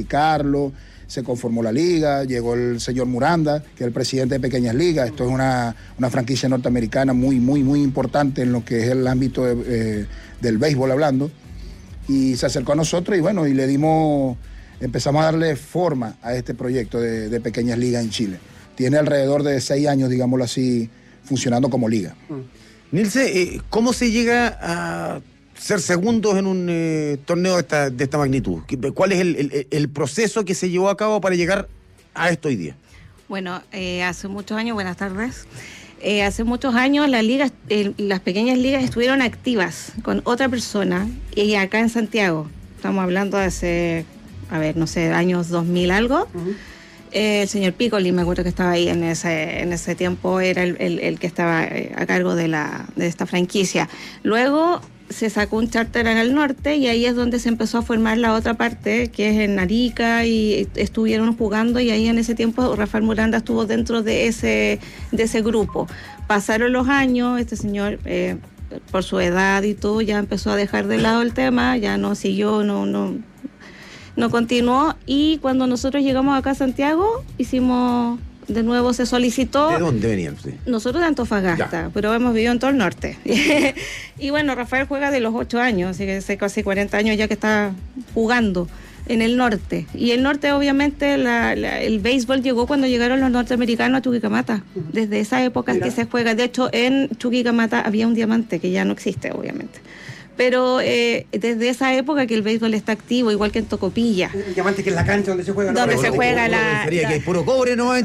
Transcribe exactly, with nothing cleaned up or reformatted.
practicarlo, se conformó la liga, llegó el señor Miranda, que es el presidente de Pequeñas Ligas. Esto es una, una franquicia norteamericana muy, muy, muy importante en lo que es el ámbito de, eh, del béisbol hablando. Y se acercó a nosotros y bueno, y le dimos, empezamos a darle forma a este proyecto de, de Pequeñas Ligas en Chile. Tiene alrededor de seis años, digámoslo así, funcionando como liga. Nilce, eh, ¿cómo se llega a ser segundos en un eh, torneo de esta, de esta magnitud? ¿Cuál es el, el, el proceso que se llevó a cabo para llegar a esto hoy día? Bueno, eh, hace muchos años, buenas tardes, eh, hace muchos años la liga, eh, las pequeñas ligas estuvieron activas con otra persona, y acá en Santiago, estamos hablando de hace, a ver, no sé, años dos mil algo. Uh-huh. Eh, el señor Piccoli, me acuerdo que estaba ahí en ese en ese tiempo, era el, el, el que estaba eh, a cargo de la de esta franquicia. Luego se sacó un charter en el norte y ahí es donde se empezó a formar la otra parte, que es en Arica, y estuvieron jugando, y ahí en ese tiempo Rafael Miranda estuvo dentro de ese de ese grupo. Pasaron los años, este señor eh, por su edad y todo ya empezó a dejar de lado el tema, ya no siguió, no no no continuó, y cuando nosotros llegamos acá a Santiago, hicimos, de nuevo se solicitó. ¿De dónde venían ustedes? Nosotros de Antofagasta, ya, pero hemos vivido en todo el norte. Y bueno, Rafael juega de los ocho años, así que hace casi cuarenta años ya que está jugando en el norte. Y el norte, obviamente, la, la, el béisbol llegó cuando llegaron los norteamericanos a Chuquicamata. Desde esa época es que se juega. De hecho, en Chuquicamata había un diamante que ya no existe, obviamente. Pero eh, desde esa época que el béisbol está activo, igual que en Tocopilla. El diamante, que es la cancha donde se juega. Donde se juega la... Que hay puro cobre, ¿no?